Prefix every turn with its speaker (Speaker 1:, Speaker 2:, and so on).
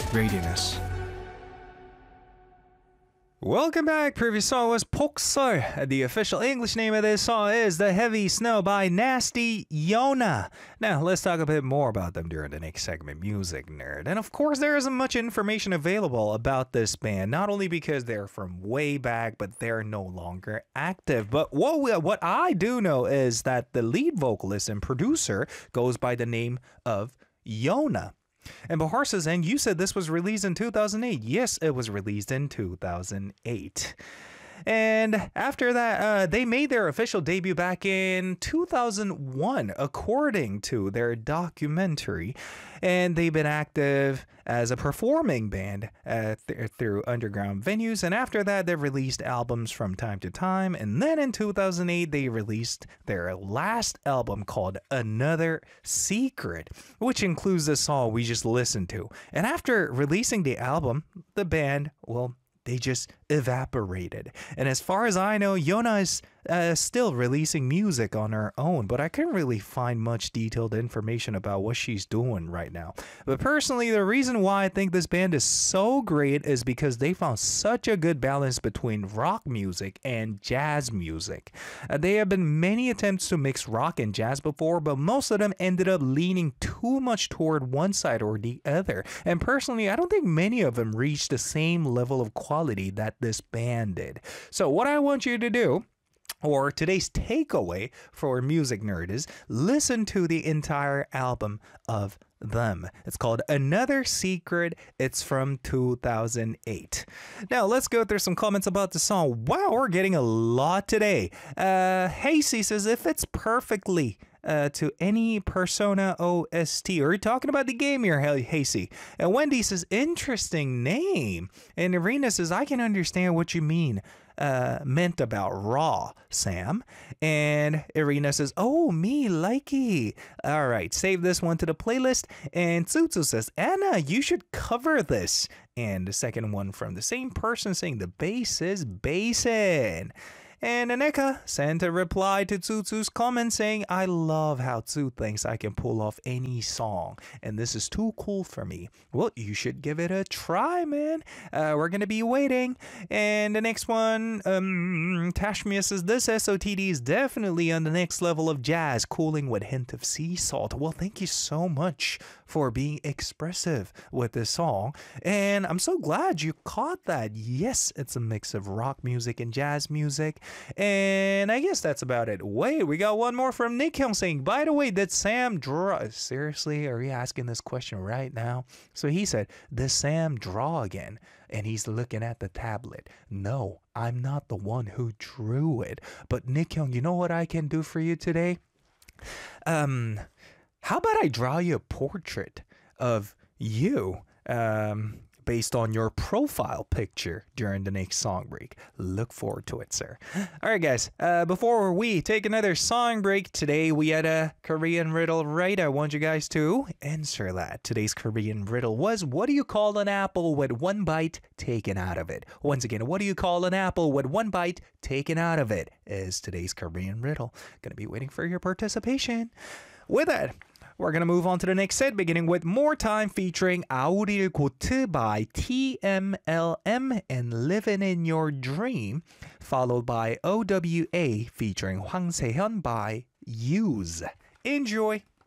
Speaker 1: Readiness. Welcome back. Previous song was Pokso. The official English name of this song is The Heavy Snow by Nasty Yona. Now, let's talk a bit more about them during the next segment, Music Nerd. And of course, there isn't much information available about this band, not only because they're from way back, but they're no longer active. But what I do know is that the lead vocalist and producer goes by the name of Yona. And Bahar says, and you said this was released in 2008. Yes, it was released in 2008. And after that, they made their official debut back in 2001, according to their documentary. And they've been active as a performing band through underground venues. And after that, they've released albums from time to time. And then in 2008, they released their last album called Another Secret, which includes the song we just listened to. And after releasing the album, the band, they just evaporated. And as far as I know, Yona is still releasing music on her own, but I couldn't really find much detailed information about what she's doing right now. But personally, the reason why I think this band is so great is because they found such a good balance between rock music and jazz music. There have been many attempts to mix rock and jazz before, but most of them ended up leaning too much toward one side or the other. And personally, I don't think many of them reached the same level of quality that this band did. So what I want you to do, or today's takeaway for Music Nerd, is listen to the entire album of them. It's called Another Secret. It's from 2008. Now let's go through some comments about the song. Wow, we're getting a lot today. Hasey says, if it's perfectly to any Persona OST. Are you talking about the game here, Hasey? And Wendy says, interesting name. And Irina says, I can understand what you meant about Raw, Sam. And Irina says, oh, me likey. All right, save this one to the playlist. And Tsutsu says, Anna, you should cover this. And the second one from the same person saying the bass is bassin'. And Aneka sent a reply to Tsutsu's comment saying, I love how Tsu thinks I can pull off any song, and this is too cool for me. Well, you should give it a try, man. We're going to be waiting. And the next one, Tashmia says, this SOTD is definitely on the next level of jazz, cooling with hint of sea salt. Well, thank you so much for being expressive with this song. And I'm so glad you caught that. Yes, it's a mix of rock music and jazz music. And I guess that's about it. Wait, we got one more from Nick Hyung saying, by the way, did Sam draw? Seriously, are you asking this question right now? So he said, does Sam draw again? And he's looking at the tablet. No, I'm not the one who drew it. But Nick Hyung, you know what I can do for you today? How about I draw you a portrait of you? Based on your profile picture during the next song break. Look forward to it, sir. All right, guys. Before we take another song break, today we had a Korean riddle, right? I want you guys to answer that. Today's Korean riddle was, what do you call an apple with one bite taken out of it? Once again, what do you call an apple with one bite taken out of it? Is today's Korean riddle. Gonna be waiting for your participation. With that, we're going to move on to the next set, beginning with More Time featuring 아우릴 고트 by TMLM and Living in Your Dream, followed by OWA featuring Hwang Se-hyun by Use. Enjoy!